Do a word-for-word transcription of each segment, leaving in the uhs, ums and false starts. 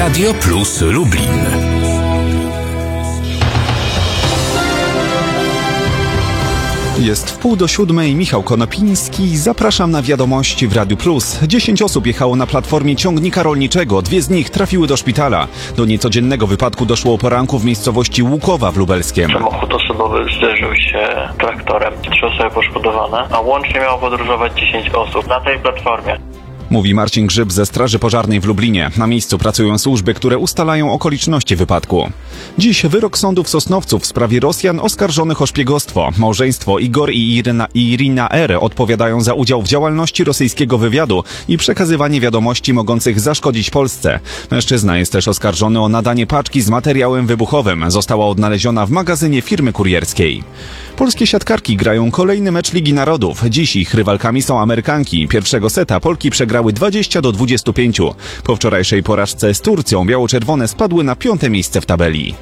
Radio Plus Lublin. Jest wpół do siódmej, Michał Konopiński. Zapraszam na wiadomości w Radiu Plus. Dziesięć osób jechało na platformie ciągnika rolniczego. Dwie z nich trafiły do szpitala. Do niecodziennego wypadku doszło o poranku w miejscowości Łukowa w Lubelskiem. Samochód osobowy zderzył się traktorem. Trzy osoby poszkodowane, a łącznie miało podróżować dziesięć osób na tej platformie. Mówi Marcin Grzyb ze Straży Pożarnej w Lublinie. Na miejscu pracują służby, które ustalają okoliczności wypadku. Dziś wyrok sądu w Sosnowcu w sprawie Rosjan oskarżonych o szpiegostwo. Małżeństwo Igor i Irina, Irina R. odpowiadają za udział w działalności rosyjskiego wywiadu i przekazywanie wiadomości mogących zaszkodzić Polsce. Mężczyzna jest też oskarżony o nadanie paczki z materiałem wybuchowym. Została odnaleziona w magazynie firmy kurierskiej. Polskie siatkarki grają kolejny mecz Ligi Narodów. Dziś ich rywalkami są Amerykanki. Pierwszego seta Polki przegrały dwadzieścia do dwudziestu pięciu. Po wczorajszej porażce z Turcją biało-czerwone spadły na piąte miejsce w tabeli.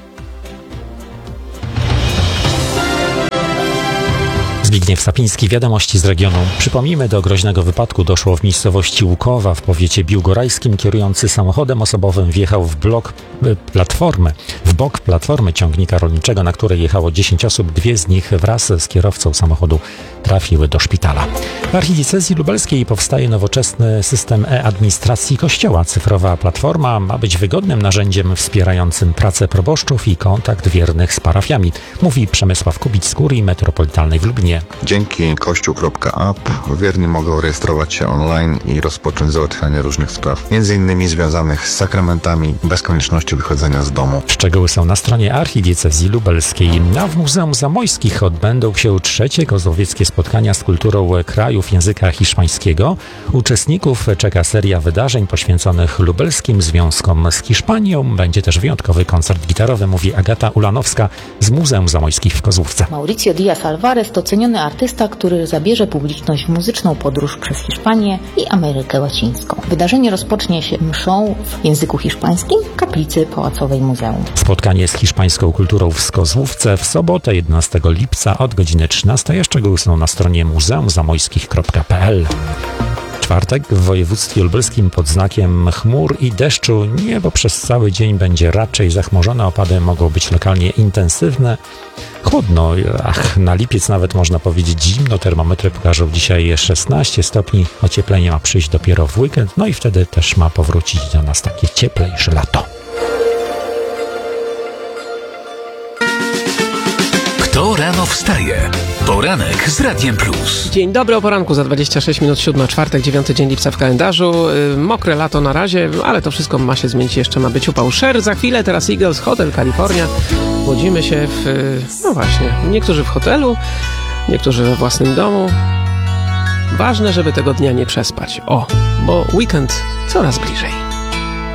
Zbigniew Sapiński, wiadomości z regionu. Przypomnijmy, do groźnego wypadku doszło w miejscowości Łukowa w powiecie biłgorajskim. Kierujący samochodem osobowym wjechał w blok platformy, w bok platformy ciągnika rolniczego, na której jechało dziesięć osób. Dwie z nich wraz z kierowcą samochodu trafiły do szpitala. W archidiecezji lubelskiej powstaje nowoczesny system e-administracji Kościoła. Cyfrowa platforma ma być wygodnym narzędziem wspierającym pracę proboszczów i kontakt wiernych z parafiami, mówi Przemysław Kubic z Kurii Metropolitalnej w Lublinie. Dzięki kościół kropka app wierni mogą rejestrować się online i rozpocząć załatwianie różnych spraw, między innymi związanych z sakramentami, bez konieczności wychodzenia z domu. Szczegóły są na stronie archidiecezji lubelskiej. A w Muzeum Zamojskich odbędą się trzecie kozłowieckie spotkania z kulturą krajów języka hiszpańskiego. Uczestników czeka seria wydarzeń poświęconych lubelskim związkom z Hiszpanią. Będzie też wyjątkowy koncert gitarowy, mówi Agata Ulanowska z Muzeum Zamojskich w Kozłówce. Mauricio Díaz Alvarez to ceniony artysta, który zabierze publiczność w muzyczną podróż przez Hiszpanię i Amerykę Łacińską. Wydarzenie rozpocznie się mszą w języku hiszpańskim w kaplicy pałacowej muzeum. Spotkanie z hiszpańską kulturą w Kozłówce w sobotę jedenastego lipca od godziny trzynastej. A szczegóły są na stronie muzeum zamojskich kropka p l. Czwartek w województwie lubelskim pod znakiem chmur i deszczu. Niebo przez cały dzień będzie raczej zachmurzone. Opady mogą być lokalnie intensywne. Chłodno, ach, na lipiec nawet można powiedzieć zimno. Termometry pokażą dzisiaj szesnaście stopni. Ocieplenie ma przyjść dopiero w weekend. No i wtedy też ma powrócić do nas takie cieplejsze lato. Kto rano wstaje? Poranek z Radiem Plus. Dzień dobry, o poranku za dwadzieścia sześć minut siódma, czwartek, dziewiąty dzień lipca w kalendarzu. Yy, mokre lato na razie, ale to wszystko ma się zmienić, jeszcze ma być upał. Sher za chwilę, teraz Eagles, Hotel California. Budzimy się w, yy, no właśnie, niektórzy w hotelu, niektórzy we własnym domu. Ważne, żeby tego dnia nie przespać. O, bo weekend coraz bliżej.